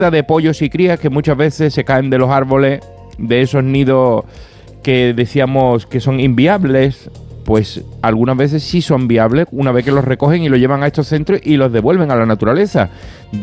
de pollos y crías que muchas veces se caen de los árboles, de esos nidos que decíamos que son inviables, pues algunas veces sí son viables una vez que los recogen y los llevan a estos centros y los devuelven a la naturaleza.